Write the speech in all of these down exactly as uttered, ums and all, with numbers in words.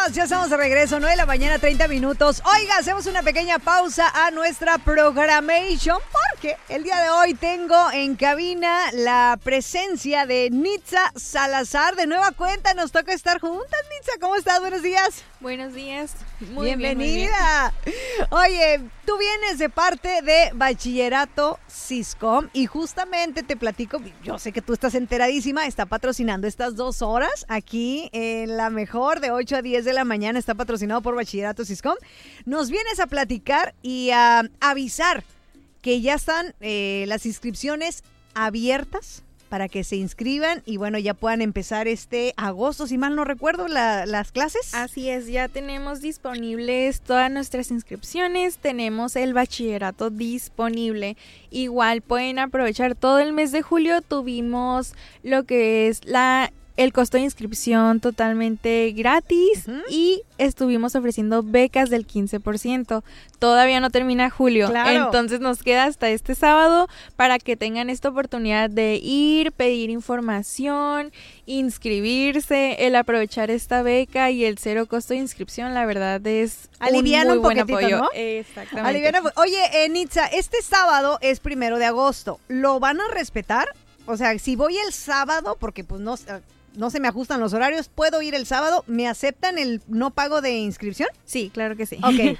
Amigos, ya estamos de regreso, nueve de la mañana, treinta minutos. Oiga, hacemos una pequeña pausa a nuestra programation porque el día de hoy tengo en cabina la presencia de Nitza Salazar. De nueva cuenta nos toca estar juntas. Nitza, ¿cómo estás? Buenos días. Buenos días. Muy Bienvenida. Bien, muy bien. Oye, tú vienes de parte de Bachillerato Siscom y justamente te platico, yo sé que tú estás enteradísima, está patrocinando estas dos horas aquí en la mejor de ocho a diez de la mañana, está patrocinado por Bachillerato Siscom. Nos vienes a platicar y a avisar que ya están eh, las inscripciones abiertas para que se inscriban y bueno, ya puedan empezar este agosto, si mal no recuerdo, la, las clases. Así es, ya tenemos disponibles todas nuestras inscripciones, tenemos el bachillerato disponible. Igual pueden aprovechar todo el mes de julio, tuvimos lo que es la el costo de inscripción totalmente gratis uh-huh. y estuvimos ofreciendo becas del quince por ciento. Todavía no termina julio, claro. Entonces nos queda hasta este sábado para que tengan esta oportunidad de ir, pedir información, inscribirse, el aprovechar esta beca y el cero costo de inscripción, la verdad es Aliviana un muy un buen apoyo. ¿no? Exactamente. Aliviana, oye, eh, Nitza, este sábado es primero de agosto, ¿lo van a respetar? O sea, si voy el sábado, porque pues no... no se me ajustan los horarios, ¿puedo ir el sábado? ¿Me aceptan el no pago de inscripción? Sí, claro que sí. Ok.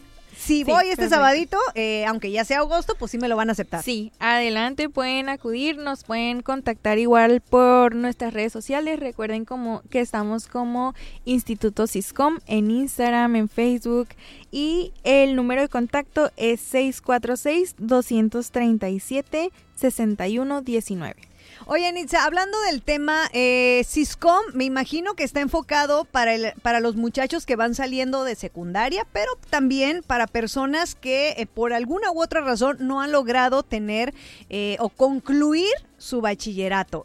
Si sí, voy este perfecto. sabadito, eh, aunque ya sea agosto, pues sí me lo van a aceptar. Sí, adelante, pueden acudir, nos pueden contactar igual por nuestras redes sociales. Recuerden como que estamos como Instituto Siscom en Instagram, en Facebook y el número de contacto es seis cuatro seis, dos tres siete, seis uno uno nueve. Oye, Nitza, hablando del tema, eh, Siscom, me imagino que está enfocado para, el, para los muchachos que van saliendo de secundaria, pero también para personas que eh, por alguna u otra razón no han logrado tener eh, o concluir su bachillerato.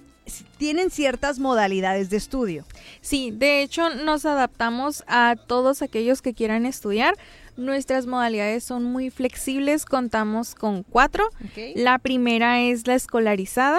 Tienen ciertas modalidades de estudio. Sí, de hecho nos adaptamos a todos aquellos que quieran estudiar. Nuestras modalidades son muy flexibles, contamos con cuatro. Okay. La primera es la escolarizada,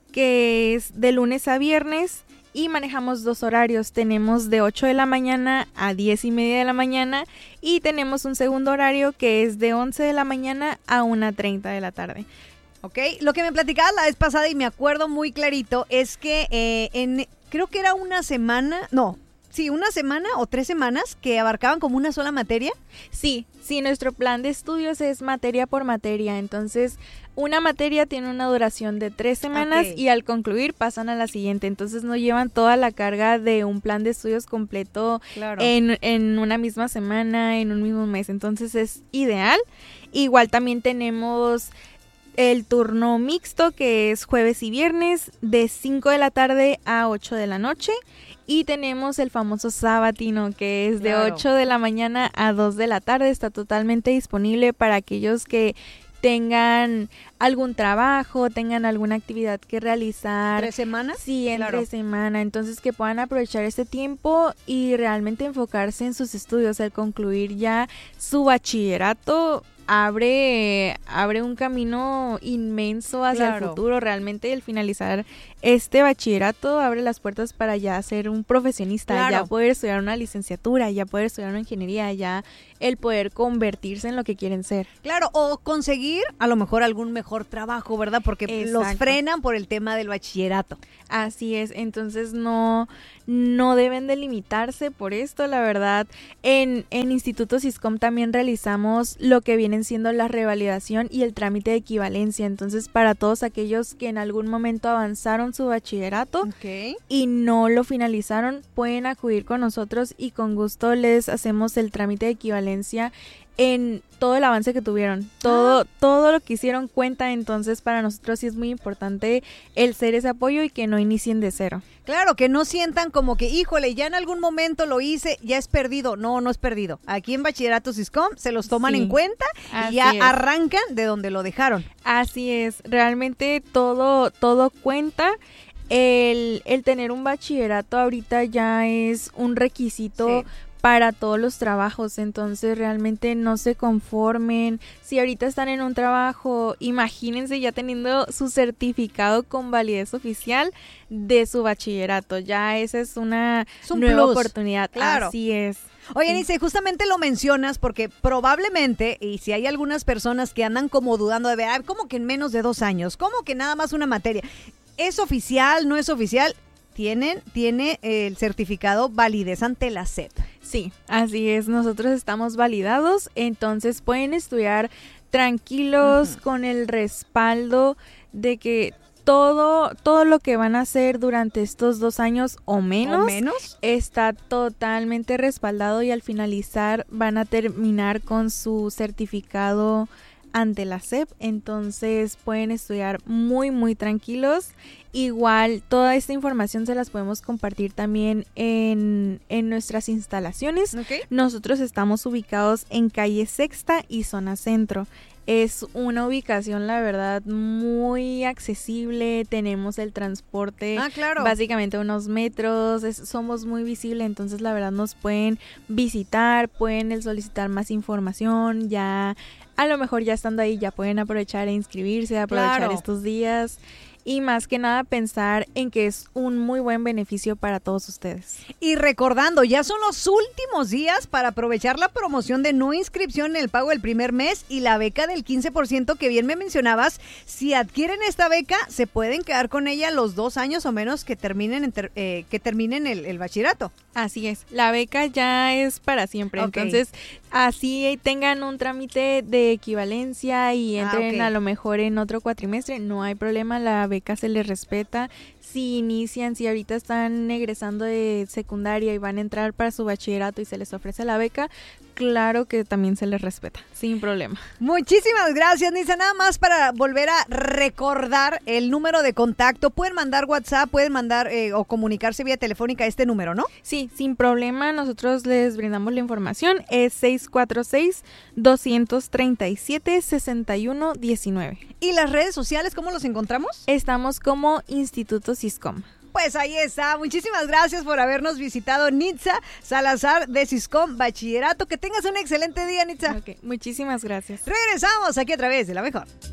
que es de lunes a viernes y manejamos dos horarios. Tenemos de ocho de la mañana a diez y media de la mañana y tenemos un segundo horario que es de once de la mañana a una treinta de la tarde. Ok, lo que me platicabas la vez pasada y me acuerdo muy clarito es que eh, en creo que era una semana, no, sí, una semana o tres semanas que abarcaban como una sola materia. Sí, sí, nuestro plan de estudios es materia por materia, entonces una materia tiene una duración de tres semanas okay. y al concluir pasan a la siguiente, entonces no llevan toda la carga de un plan de estudios completo claro. en, en una misma semana, en un mismo mes, entonces es ideal. Igual también tenemos el turno mixto que es jueves y viernes de cinco de la tarde a ocho de la noche. Y tenemos el famoso sabatino que es de claro. ocho de la mañana a dos de la tarde. Está totalmente disponible para aquellos que tengan algún trabajo, tengan alguna actividad que realizar. ¿Tres semanas? Sí, entre claro. semana. Entonces que puedan aprovechar este tiempo y realmente enfocarse en sus estudios. Al concluir ya su bachillerato, abre abre un camino inmenso hacia claro. el futuro. Realmente el finalizar este bachillerato abre las puertas para ya ser un profesionista, claro. ya poder estudiar una licenciatura, ya poder estudiar una ingeniería, ya el poder convertirse en lo que quieren ser. Claro, o conseguir a lo mejor algún mejor trabajo, ¿verdad? Porque Exacto. los frenan por el tema del bachillerato. Así es, entonces no, no deben de limitarse por esto, la verdad. En, en Instituto Siscom también realizamos lo que vienen siendo la revalidación y el trámite de equivalencia, entonces para todos aquellos que en algún momento avanzaron su bachillerato okay. y no lo finalizaron, pueden acudir con nosotros y con gusto les hacemos el trámite de equivalencia en todo el avance que tuvieron, todo, ah. todo lo que hicieron cuenta, entonces para nosotros sí es muy importante el ser ese apoyo y que no inicien de cero. Claro, que no sientan como que, híjole, ya en algún momento lo hice, ya es perdido. No, no es perdido. Aquí en Bachillerato Siscom se los toman sí, en cuenta y ya es. arrancan de donde lo dejaron. Así es, realmente todo, todo cuenta. El, el tener un bachillerato ahorita ya es un requisito sí. para todos los trabajos, entonces realmente no se conformen. Si ahorita están en un trabajo, imagínense ya teniendo su certificado con validez oficial de su bachillerato, ya esa es una es un nueva plus. oportunidad. Claro. Así es. Oye, Nitza, justamente lo mencionas porque probablemente, y si hay algunas personas que andan como dudando de ver, ah, ¿cómo que en menos de dos años? ¿Cómo que nada más una materia? ¿Es oficial, no es oficial? Tienen, tiene el certificado validez ante la S E P. Sí, así es, nosotros estamos validados, entonces pueden estudiar tranquilos, uh-huh, con el respaldo de que todo, todo lo que van a hacer durante estos dos años o menos, ¿O menos? está totalmente respaldado y al finalizar van a terminar con su certificado ante la S E P, entonces pueden estudiar muy muy tranquilos. Igual toda esta información se las podemos compartir también en, en nuestras instalaciones. Okay. Nosotros estamos ubicados en calle Sexta y zona centro. Es una ubicación, la verdad, muy accesible. Tenemos el transporte, ah, claro, básicamente unos metros. Es, somos muy visibles, entonces la verdad nos pueden visitar, pueden solicitar más información. Ya, a lo mejor ya estando ahí, ya pueden aprovechar e inscribirse, aprovechar claro. estos días. Y más que nada pensar en que es un muy buen beneficio para todos ustedes. Y recordando, ya son los últimos días para aprovechar la promoción de no inscripción en el pago del primer mes y la beca del quince por ciento que bien me mencionabas. Si adquieren esta beca, se pueden quedar con ella los dos años o menos que terminen, enter, eh, que terminen el, el bachillerato. Así es, la beca ya es para siempre, okay. Entonces así tengan un trámite de equivalencia y entren ah, okay. a lo mejor en otro cuatrimestre, no hay problema, la beca se les respeta. Si inician, si ahorita están egresando de secundaria y van a entrar para su bachillerato y se les ofrece la beca, claro que también se les respeta, sin problema. Muchísimas gracias, Nitza. Nada más para volver a recordar el número de contacto. Pueden mandar WhatsApp, pueden mandar eh, o comunicarse vía telefónica a este número, ¿no? Sí, sin problema. Nosotros les brindamos la información. Es seis cuatro seis, dos tres siete, seis uno uno nueve. ¿Y las redes sociales cómo los encontramos? Estamos como Instituto Siscom. Pues ahí está. Muchísimas gracias por habernos visitado, Nitza Salazar de Siscom Bachillerato. Que tengas un excelente día, Nitza. Okay, muchísimas gracias. Regresamos aquí a través de La Mejor.